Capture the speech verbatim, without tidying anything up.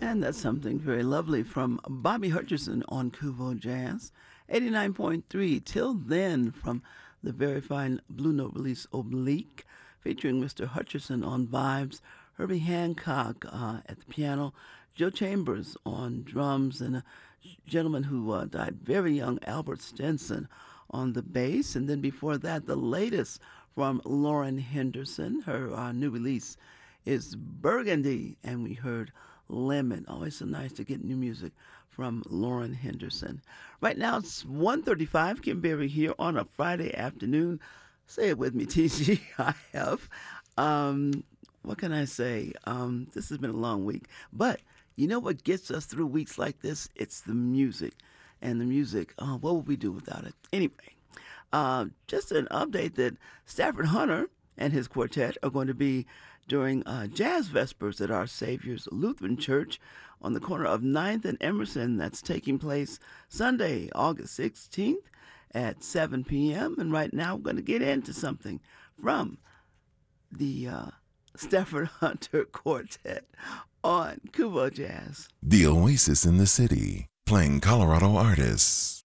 And that's something very lovely from Bobby Hutcherson on Kuvo Jazz. eighty-nine point three, Till Then, from the very fine Blue Note release Oblique, featuring Mister Hutcherson on vibes, Herbie Hancock uh, at the piano, Joe Chambers on drums, and a gentleman who uh, died very young, Albert Stenson, on the bass. And then before that, the latest from Lauren Henderson. Her uh, new release is Burgundy, and we heard Lemon. Always so nice to get new music from Lauren Henderson. Right now it's one thirty-five. Kim Berry here on a Friday afternoon. Say it with me, T G I F. Um, what can I say? Um, this has been a long week. But you know what gets us through weeks like this? It's the music. And the music, uh, what would we do without it? Anyway, uh, just an update that Stafford Hunter and his quartet are going to be during uh, Jazz Vespers at Our Savior's Lutheran Church on the corner of ninth and Emerson. That's taking place Sunday, August sixteenth at seven p.m. And right now we're going to get into something from the uh, Stafford Hunter Quartet on Kuvo Jazz. The Oasis in the City, playing Colorado artists.